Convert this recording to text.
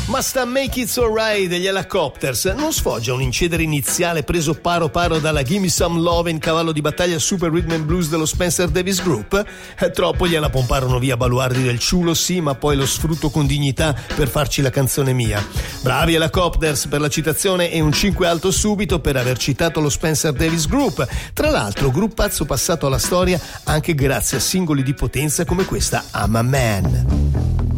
Ma sta Make It So Right degli Helicopters non sfoggia un incedere iniziale preso paro paro dalla Gimme Some Love in cavallo di battaglia super rhythm and blues dello Spencer Davis Group? Troppo gliela pomparono via baluardi del ciulo, sì, ma poi lo sfrutto con dignità per farci la canzone mia. Bravi Helicopters per la citazione e un 5 alto subito per aver citato lo Spencer Davis Group, tra l'altro gruppazzo passato alla storia anche grazie a singoli di potenza come questa I'm a Man.